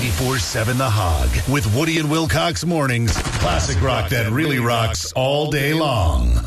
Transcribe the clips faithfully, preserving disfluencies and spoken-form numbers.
ninety-four seven The Hog with Woody and Wilcox mornings. Classic rock that really rocks all day long.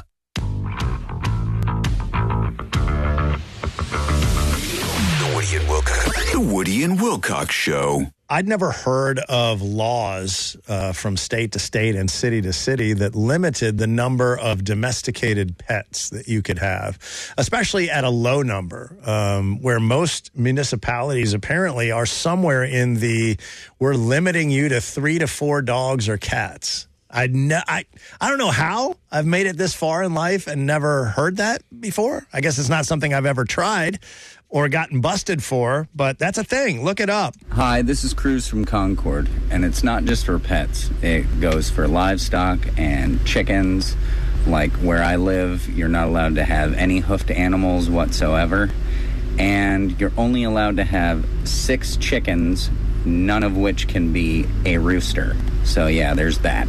The Woody and Wilcox. The Woody and Wilcox Show. I'd never heard of laws uh, from state to state and city to city that limited the number of domesticated pets that you could have, especially at a low number, um, where most municipalities apparently are somewhere in the, we're limiting you to three to four dogs or cats. I, ne- I, I don't know how I've made it this far in life and never heard that before. I guess it's not something I've ever tried or gotten busted for, but that's a thing. Look it up. Hi, this is Cruz from Concord, and it's not just for pets. It goes for livestock and chickens. Like where I live, you're not allowed to have any hoofed animals whatsoever, and you're only allowed to have six chickens, none of which can be a rooster. So yeah, there's that.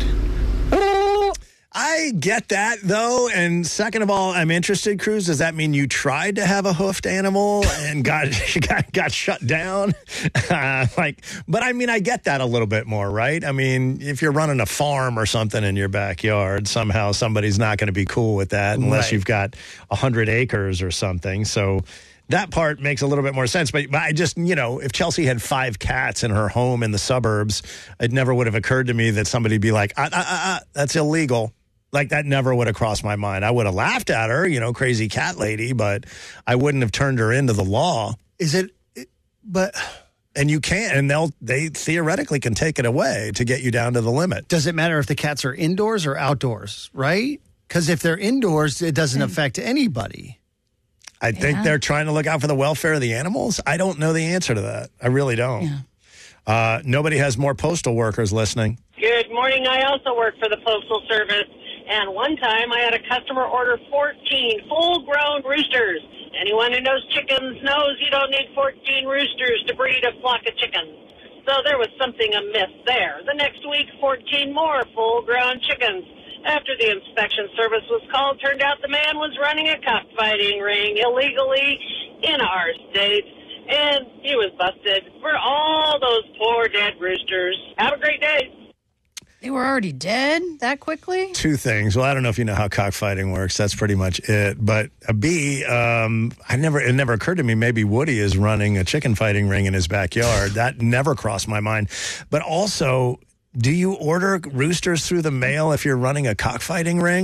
I get that, though. And second of all, I'm interested, Cruz. Does that mean you tried to have a hoofed animal and got got, got shut down? Uh, like, but I mean, I get that a little bit more, right? I mean, if you're running a farm or something in your backyard, somehow somebody's not going to be cool with that unless right. you've got one hundred acres or something. So that part makes a little bit more sense. But, but I just, you know, if Chelsea had five cats in her home in the suburbs, it never would have occurred to me that somebody'd be like, ah, ah, ah, ah, that's illegal. Like, that never would have crossed my mind. I would have laughed at her, you know, crazy cat lady, but I wouldn't have turned her into the law. Is it, it but... And you can't, and they'll, they theoretically can take it away to get you down to the limit. Does it matter if the cats are indoors or outdoors, right? Because if they're indoors, it doesn't affect anybody. I think yeah. they're trying to look out for the welfare of the animals. I don't know the answer to that. I really don't. Yeah. Uh, nobody has more postal workers listening. Good morning. I also work for the Postal Service. And one time I had a customer order fourteen full-grown roosters. Anyone who knows chickens knows you don't need fourteen roosters to breed a flock of chickens. So there was something amiss there. The next week, fourteen more full-grown chickens. After the inspection service was called, turned out the man was running a cockfighting ring illegally in our state. And he was busted for all those poor dead roosters. Have a great day. They were already dead that quickly? Two things. Well, I don't know if you know how cockfighting works. That's pretty much it. But a B, um, I never, it never occurred to me maybe Woody is running a chicken fighting ring in his backyard. That never crossed my mind. But also, do you order roosters through the mail if you're running a cockfighting ring?